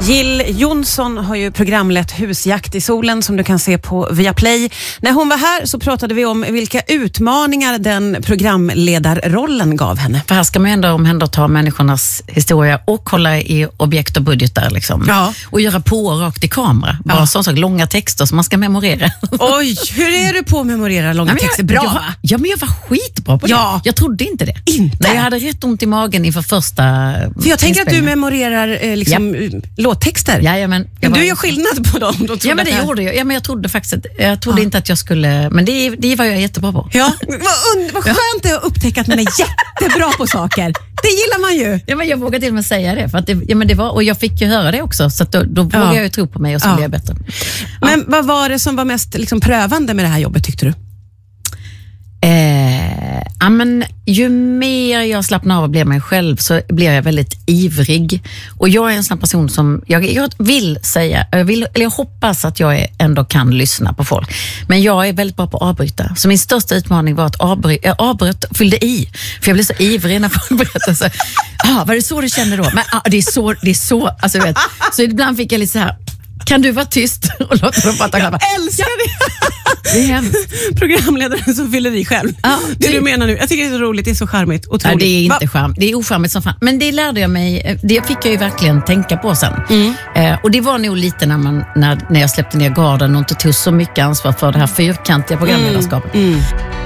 Jill Johnson har ju programlett Husjakt i solen som du kan se på Viaplay. När hon var här så pratade vi om vilka utmaningar den programledarrollen gav henne. För här ska man ändå omhänderta människornas historia och kolla i objekt och budgetar liksom. Ja. Och göra på rakt i kamera. Bara sån sak, långa texter som man ska memorera. Oj, hur är du på att memorera långa texter? Bra. Men jag var skitbra på det. Ja. Jag trodde inte det. Nej, jag hade rätt ont i magen inför första. För jag tänker att du memorerar låttexter. Jajamän. Men du gör skillnad på dem. Ja, men det gjorde jag. Ja, men jag trodde faktiskt jag trodde inte att jag skulle, men det var jag jättebra på. Ja, vad skönt det är att upptäcka att man är jättebra på saker. Det gillar man ju. Ja, men jag vågade till och med säga det för att det var, och jag fick ju höra det också så att då vågade jag ju tro på mig och så blev jag bättre. Men vad var det som var mest prövande med det här jobbet, tyckte du? Men ju mer jag slappnar av och blir mig själv så blir jag väldigt ivrig. Och jag är en sån person som jag vill säga, jag hoppas att jag ändå kan lyssna på folk. Men jag är väldigt bra på att avbryta. Så min största utmaning var att jag avbröt och fyllde i. För jag blev så ivrig när folk berättade så. Var det så du kände då? Men det är så, alltså vet. Så ibland fick jag lite så här, kan du vara tyst och låta dem prata själva? Jag älskar det! Det är hemskt. Programledaren som fyller i själv. Ja, det du menar nu. Jag tycker det är så roligt, det är så charmigt. Otroligt. Ja, det är inte charm. Det är ocharmigt som fan. Men det lärde jag mig, det fick jag ju verkligen tänka på sen. Och det var nog lite när jag släppte ner garden och inte tog så mycket ansvar för det här fyrkantiga programledarskapet.